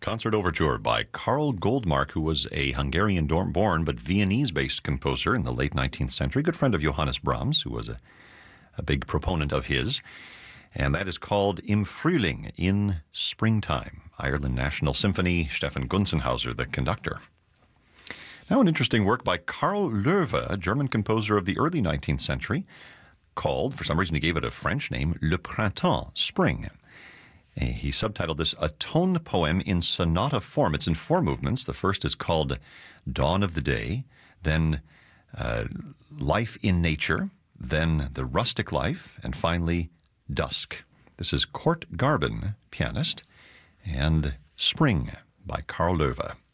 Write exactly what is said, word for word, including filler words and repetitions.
Concert Overture by Karl Goldmark, who was a Hungarian-born but Viennese-based composer in the late nineteenth century, good friend of Johannes Brahms, who was a, a big proponent of his. And that is called Im Frühling, in Springtime. Ireland National Symphony, Stefan Gunzenhauser, the conductor. Now an interesting work by Karl Loewe, a German composer of the early nineteenth century, called, for some reason he gave it a French name, Le Printemps, Spring. He subtitled this a tone poem in sonata form. It's in four movements. The first is called Dawn of the Day, then uh, Life in Nature, then The Rustic Life, and finally Dusk. This is Kurt Garben, pianist, and Spring by Karl Loewe.